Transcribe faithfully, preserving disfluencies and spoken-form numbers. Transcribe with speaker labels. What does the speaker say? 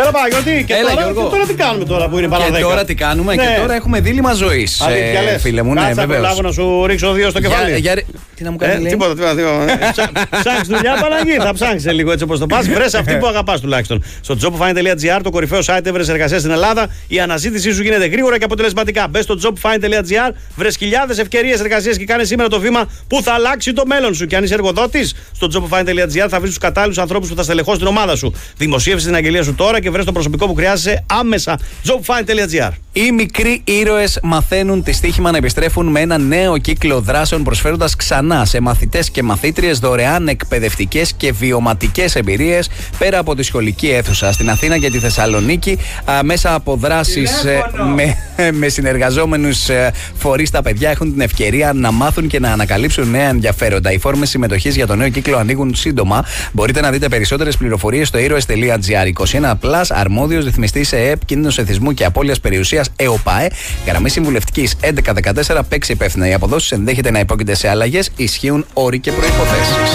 Speaker 1: Έλα Παναγιώτη, και,
Speaker 2: Έλα,
Speaker 1: τώρα,
Speaker 2: Γιώργο.
Speaker 1: και τώρα τι κάνουμε τώρα που είναι παρά
Speaker 2: Και
Speaker 1: δέκα.
Speaker 2: τώρα τι κάνουμε,
Speaker 1: Ναι.
Speaker 2: και τώρα έχουμε δίλημμα ζωής.
Speaker 1: Αλήθεια
Speaker 2: Ε,
Speaker 1: λες.
Speaker 2: φίλε μου, ναι,
Speaker 1: Κάτσε να
Speaker 2: βεβαίως.
Speaker 1: προλάβω να σου ρίξω δύο στο κεφάλι.
Speaker 2: Για, για, τι να μου κάνει,
Speaker 1: Ε,
Speaker 2: λέει.
Speaker 1: τίποτα, τίποτα. τίποτα. Ψάχνει δουλειά, Παναγί. Θα ψάξει λίγο έτσι όπως το πας. Βρες αυτή που αγαπάς τουλάχιστον. Στο jobfind.gr, το κορυφαίο site έβρες εργασία στην Ελλάδα, η αναζήτησή σου γίνεται γρήγορα και αποτελεσματικά. Μπες στο jobfind.gr, βρες χιλιάδες ευκαιρίες εργασίας και κάνε σήμερα το βήμα που θα αλλάξει το μέλλον σου. Και αν είσαι εργοδότης, στο jobfind.gr θα βρεις τους κατάλληλους ανθρώπους που θα στελεχώσουν την ομάδα σου. Δημοσίευσε την αγγελία σου τώρα και βρες το προσωπικό που χρειάζεσαι άμεσα. jobfind.gr.
Speaker 2: Οι μικροί ήρωες μαθαίνουν τη στοίχημα να επιστρέφουν με ένα νέο κύκλο δράσεων, προσφέροντας ξανά σε μαθητές και μαθήτριες δωρεάν εκπαιδευτικές και βιωματικές εμπειρίες πέρα από τη σχολική αίθουσα. Στην Αθήνα και τη Θεσσαλονίκη, α, μέσα από δράσεις ε, με, με συνεργαζόμενους ε, φορείς, τα παιδιά έχουν την ευκαιρία να μάθουν και να ανακαλύψουν νέα ενδιαφέροντα. Οι φόρμες συμμετοχής για το νέο κύκλο ανοίγουν σύντομα. Μπορείτε να δείτε περισσότερες πληροφορίες στο ήρωες.gr. είκοσι ένα συν, αρμόδιος ρυθμιστής ΕΕΠ, κίνδυνος εθισμού και απώλειας περιουσίας ΕΟΠΑΕ. Γραμμή συμβουλευτικής έντεκα δεκατέσσερα. Παίξει υπεύθυνα. Οι αποδόσεις ενδέχεται να υπόκειται σε αλλαγές. Ισχύουν όροι και προϋποθέσεις.